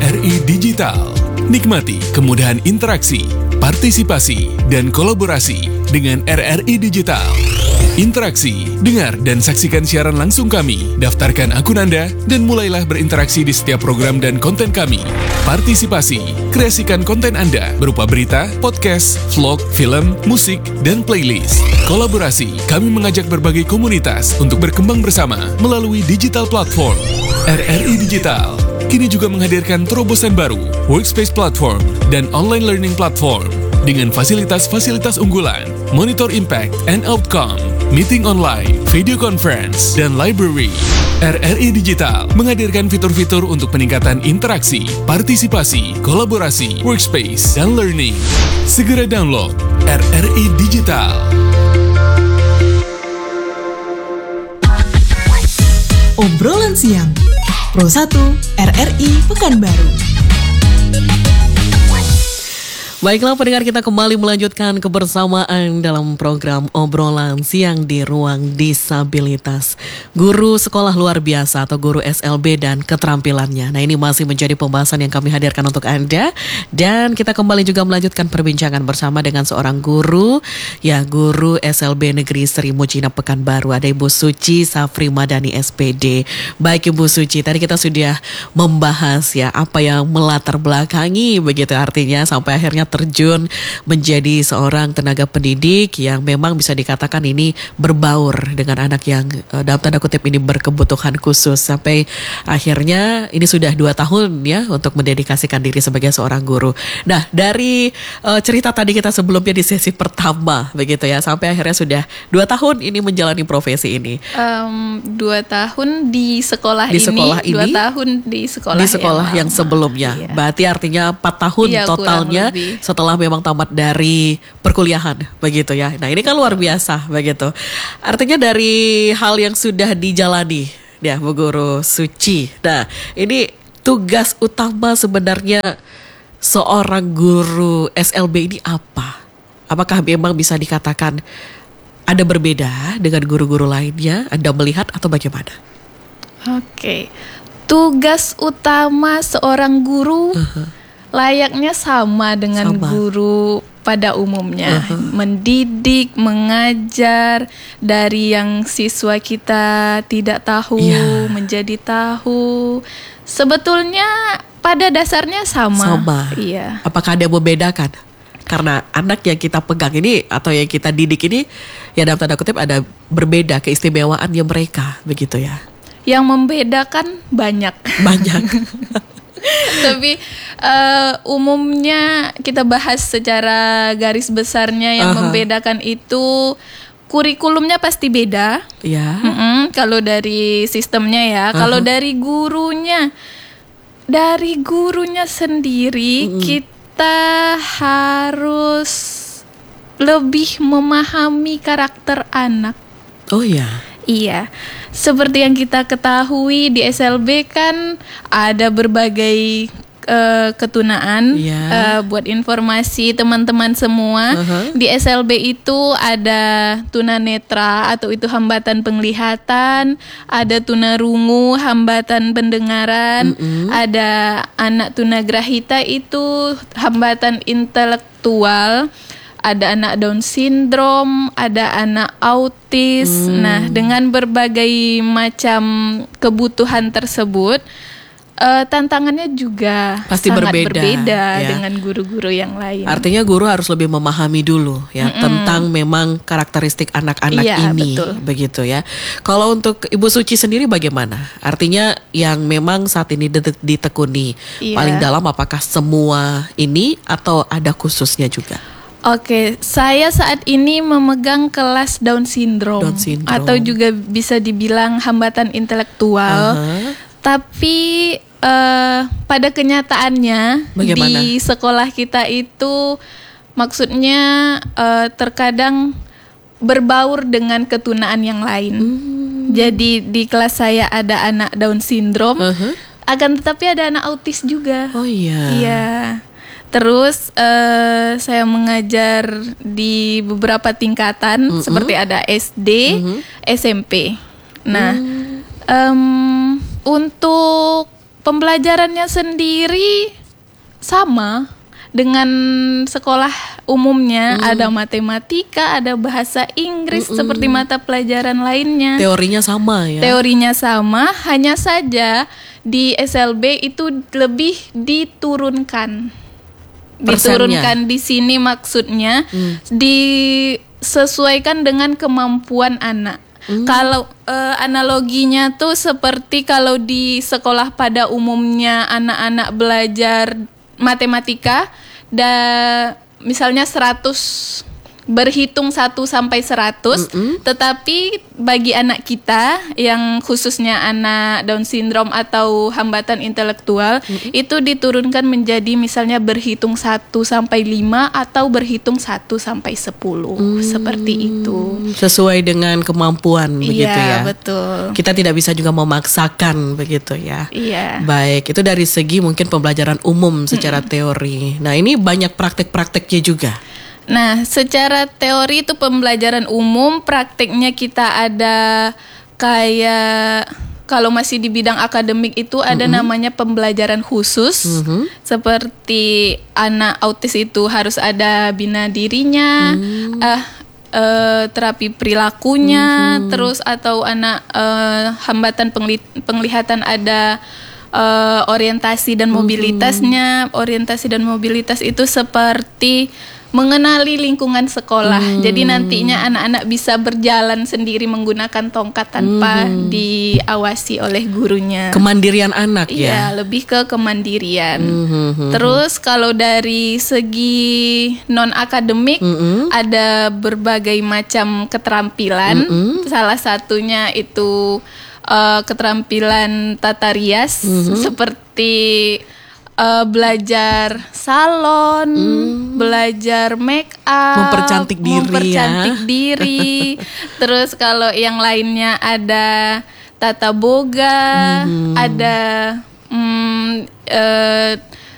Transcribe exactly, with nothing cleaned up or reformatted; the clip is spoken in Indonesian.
R I Digital. Nikmati kemudahan interaksi, partisipasi, dan kolaborasi dengan R R I Digital. Interaksi, dengar dan saksikan siaran langsung kami, daftarkan akun Anda, dan mulailah berinteraksi di setiap program dan konten kami. Partisipasi, kreasikan konten Anda berupa berita, podcast, vlog, film, musik, dan playlist. Kolaborasi, kami mengajak berbagai komunitas untuk berkembang bersama melalui digital platform. R R I Digital kini juga menghadirkan terobosan baru, workspace platform, dan online learning platform dengan fasilitas-fasilitas unggulan, monitor impact and outcome, meeting online, video conference, dan library. R R I Digital menghadirkan fitur-fitur untuk peningkatan interaksi, partisipasi, kolaborasi, workspace, dan learning. Segera download R R I Digital. Obrolan siang Pro satu R R I Pekanbaru. Baiklah pendengar, kita kembali melanjutkan kebersamaan dalam program Obrolan Siang di Ruang Disabilitas. Guru sekolah luar biasa atau guru S L B dan keterampilannya. Nah, ini masih menjadi pembahasan yang kami hadirkan untuk Anda. Dan kita kembali juga melanjutkan perbincangan bersama dengan seorang guru, ya guru S L B Negeri Sri Mucina Pekanbaru. Ada Ibu Suci Safri Madani S P D. Baik Ibu Suci, tadi kita sudah membahas ya apa yang melatar belakangi begitu artinya sampai akhirnya terjun menjadi seorang tenaga pendidik yang memang bisa dikatakan ini berbaur dengan anak yang uh, dalam tanda kutip ini berkebutuhan khusus sampai akhirnya ini sudah dua tahun ya untuk mendedikasikan diri sebagai seorang guru. Nah dari uh, cerita tadi kita sebelumnya di sesi pertama begitu ya sampai akhirnya sudah dua tahun ini menjalani profesi ini. Um, dua tahun di sekolah di ini, sekolah ini, dua tahun di sekolah di sekolah yang, yang, lama. sebelumnya. Iya. Berarti artinya empat tahun iya, totalnya setelah memang tamat dari perkuliahan begitu ya. Nah ini kan luar biasa begitu. Artinya dari hal yang sudah dijalani ya Bu Guru Suci. Nah ini tugas utama sebenarnya seorang guru S L B ini apa? Apakah memang bisa dikatakan ada berbeda dengan guru-guru lainnya? Anda melihat atau bagaimana? Oke, tugas utama seorang guru uh-huh. layaknya sama dengan sama. Guru pada umumnya, uh-huh. mendidik, mengajar dari yang siswa kita tidak tahu yeah. menjadi tahu. Sebetulnya pada dasarnya sama. Sama. Iya. Apakah ada yang membedakan? Karena anak yang kita pegang ini atau yang kita didik ini ya dalam tanda kutip ada berbeda keistimewaannya mereka begitu ya. Yang membedakan banyak. Banyak. Tapi uh, umumnya kita bahas secara garis besarnya yang uh-huh. membedakan itu kurikulumnya pasti beda. Ya. Mm-mm, kalau dari sistemnya ya, uh-huh. kalau dari gurunya, dari gurunya sendiri mm-hmm. kita harus lebih memahami karakter anak. Oh ya. Iya, seperti yang kita ketahui di S L B kan ada berbagai uh, ketunaan. Yeah. Uh, buat informasi teman-teman semua, uh-huh. di S L B itu ada tunanetra atau itu hambatan penglihatan, ada tunarungu hambatan pendengaran, mm-hmm. ada anak tunagrahita itu hambatan intelektual. Ada anak Down syndrome, ada anak autis. Hmm. Nah, dengan berbagai macam kebutuhan tersebut, uh, tantangannya juga pasti sangat berbeda, berbeda ya. Dengan guru-guru yang lain. Artinya guru harus lebih memahami dulu ya Mm-mm. tentang memang karakteristik anak-anak iya, ini, betul. begitu ya. Kalau untuk Ibu Suci sendiri bagaimana? Artinya yang memang saat ini ditekuni iya. paling dalam apakah semua ini atau ada khususnya juga? Oke, saya saat ini memegang kelas Down syndrome, Down syndrome. atau juga bisa dibilang hambatan intelektual. Uh-huh. Tapi uh, pada kenyataannya Bagaimana? Di sekolah kita itu maksudnya uh, terkadang berbaur dengan ketunaan yang lain. Hmm. Jadi di kelas saya ada anak Down syndrome, uh-huh. akan tetapi ada anak autis juga. Oh iya. Iya. Terus uh, saya mengajar di beberapa tingkatan mm-hmm. seperti ada S D, mm-hmm. S M P. Nah, mm. um, untuk pembelajarannya sendiri sama dengan sekolah umumnya, mm. ada matematika, ada bahasa Inggris, Mm-mm. seperti mata pelajaran lainnya. Teorinya sama ya? Teorinya sama, hanya saja di S L B itu lebih diturunkan. Persennya. Diturunkan di sini maksudnya mm. disesuaikan dengan kemampuan anak. Mm. Kalau uh, analoginya tuh seperti kalau di sekolah pada umumnya anak-anak belajar matematika, dan misalnya seratus, berhitung satu sampai seratus, mm-mm. tetapi bagi anak kita yang khususnya anak Down syndrome atau hambatan intelektual, mm-mm. itu diturunkan menjadi misalnya berhitung satu sampai lima atau berhitung satu sampai sepuluh, mm. seperti itu. Sesuai dengan kemampuan begitu ya. Iya, betul. Kita tidak bisa juga memaksakan begitu ya. Iya. Baik, itu dari segi mungkin pembelajaran umum secara mm-mm. teori. Nah, ini banyak praktek-prakteknya juga. Nah, secara teori itu pembelajaran umum, prakteknya kita ada kayak kalau masih di bidang akademik itu ada mm-hmm. namanya pembelajaran khusus. Mm-hmm. Seperti anak autis itu harus ada bina dirinya, mm. uh, uh, terapi perilakunya, mm-hmm. terus atau anak uh, hambatan pengli- penglihatan ada uh, orientasi dan mobilitasnya. Mm-hmm. Orientasi dan mobilitas itu seperti mengenali lingkungan sekolah. Hmm. Jadi nantinya anak-anak bisa berjalan sendiri menggunakan tongkat tanpa hmm. diawasi oleh gurunya. Kemandirian anak ya? Iya, lebih ke kemandirian. Hmm. Terus kalau dari segi non-akademik, hmm. ada berbagai macam keterampilan. Hmm. Salah satunya itu uh, keterampilan tata rias, hmm. seperti Uh, belajar salon, mm. belajar make up, mempercantik diri, mempercantik ya. diri. Terus kalau yang lainnya ada tata boga, mm. ada mm, uh,